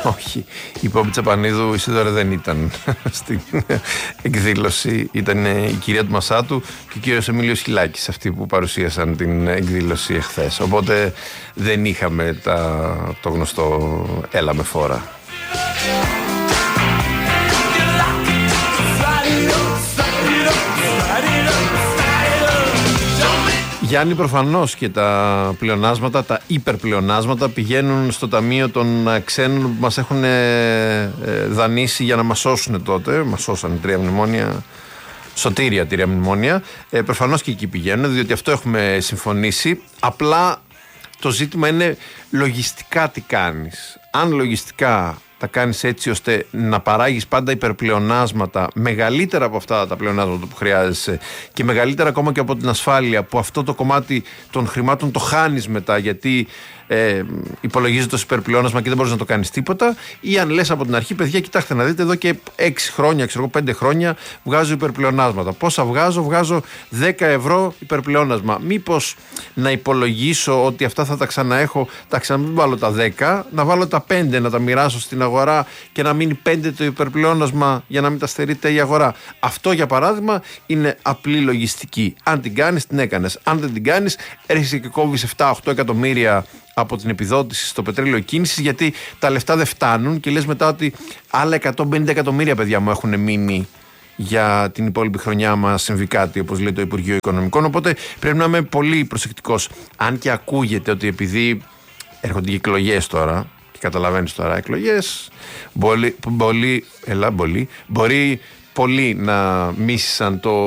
Όχι, η Πόμπη Τσαπανίδου, η Σίδωρα, δεν ήταν στην εκδήλωση. Ήταν η κυρία του Μασάτου και ο κύριος Εμίλιος Χιλάκης, αυτοί που παρουσίασαν την εκδήλωση εχθές. Οπότε δεν είχαμε το γνωστό έλα με φόρα. Γιάννη, προφανώς και τα πλεονάσματα, τα υπερπλεονάσματα πηγαίνουν στο ταμείο των ξένων που μας έχουν δανείσει για να μας σώσουν τότε. Μας σώσαν 3 μνημόνια, σωτήρια 3 μνημόνια. Προφανώς και εκεί πηγαίνουν, διότι αυτό έχουμε συμφωνήσει. Απλά το ζήτημα είναι λογιστικά τι κάνεις. Αν λογιστικά τα κάνεις έτσι ώστε να παράγεις πάντα υπερπλεονάσματα, μεγαλύτερα από αυτά τα πλεονάσματα που χρειάζεσαι και μεγαλύτερα ακόμα και από την ασφάλεια, που αυτό το κομμάτι των χρημάτων το χάνεις μετά γιατί υπολογίζεται ως υπερπλεόνασμα και δεν μπορείς να το κάνεις τίποτα, ή αν λες από την αρχή, παιδιά, κοιτάξτε να δείτε, εδώ και 6 χρόνια, 5 χρόνια βγάζω υπερπλεονάσματα. Πόσα βγάζω 10 ευρώ υπερπλεόνασμα. Μήπως να υπολογίσω ότι αυτά θα τα ξαναέχω, μην βάλω τα 10, να βάλω τα 5, να τα μοιράσω στην αγορά και να μείνει 5 το υπερπλεόνασμα για να μην τα στερείται η αγορά. Αυτό, για παράδειγμα, είναι απλή λογιστική. Αν την κάνεις, την έκανες. Αν δεν την κάνεις, έρχεσαι και κόβεις 7-8 εκατομμύρια από την επιδότηση στο πετρέλαιο κίνησης, γιατί τα λεφτά δεν φτάνουν και λες μετά ότι άλλα 150 εκατομμύρια, παιδιά μου, έχουν μείνει για την υπόλοιπη χρονιά μας συμβεί κάτι, όπως λέει το Υπουργείο Οικονομικών. Οπότε πρέπει να είμαι πολύ προσεκτικός. Αν και ακούγεται ότι επειδή έρχονται και εκλογές τώρα, και καταλαβαίνεις τώρα, εκλογές μπορεί πολλοί να μίσησαν το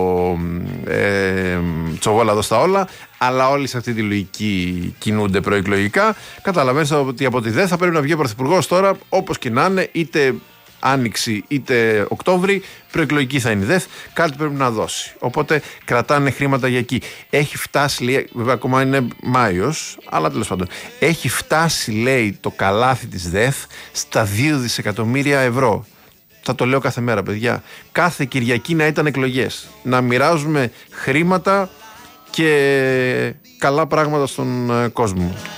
τσογόλαδο στα όλα, αλλά όλοι σε αυτή τη λογική κινούνται προεκλογικά. Καταλαβαίνεις ότι από τη ΔΕ θα πρέπει να βγει ο Πρωθυπουργός τώρα, όπως και να είναι, είτε Άνοιξη είτε Οκτώβρη, προεκλογική θα είναι η ΔΕΘ, κάτι πρέπει να δώσει. Οπότε κρατάνε χρήματα για εκεί. Έχει φτάσει, λέει, βέβαια ακόμα είναι Μάιος, αλλά τέλος πάντων, έχει φτάσει, λέει, το καλάθι της ΔΕΘ στα 2 δισεκατομμύρια ευρώ. Θα το λέω κάθε μέρα, παιδιά. Κάθε Κυριακή να ήταν εκλογές. Να μοιράζουμε χρήματα και καλά πράγματα στον κόσμο.